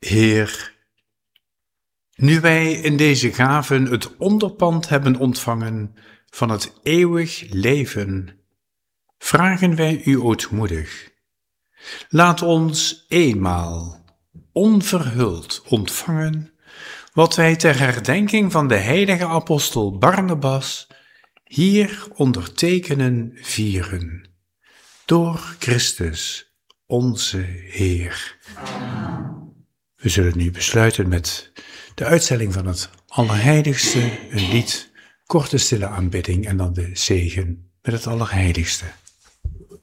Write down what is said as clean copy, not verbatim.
Heer, nu wij in deze gaven het onderpand hebben ontvangen van het eeuwig leven, vragen wij u ootmoedig. Laat ons eenmaal onverhuld ontvangen wat wij ter herdenking van de heilige apostel Barnabas hier ondertekenen vieren. Door Christus, onze Heer. We zullen nu besluiten met de uitstelling van het Allerheiligste, een lied, korte stille aanbidding en dan de zegen met het Allerheiligste.